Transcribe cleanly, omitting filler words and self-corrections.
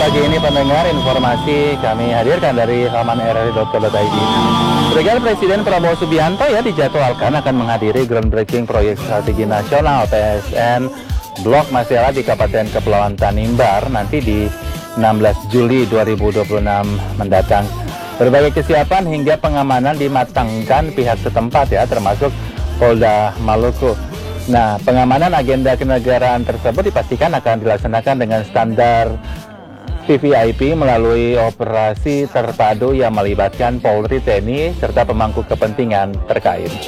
pagi ini pendengar, informasi kami hadirkan dari halaman rri.co.id. Saudara, Presiden Prabowo Subianto dijadwalkan akan menghadiri groundbreaking proyek strategi nasional PSN Blok Masela di Kabupaten Kepulauan Tanimbar nanti di 16 Juli 2026 mendatang. Berbagai kesiapan hingga pengamanan dimatangkan pihak setempat termasuk Polda Maluku. Nah, pengamanan agenda kenegaraan tersebut dipastikan akan dilaksanakan dengan standar VVIP melalui operasi terpadu yang melibatkan Polri, TNI, serta pemangku kepentingan terkait.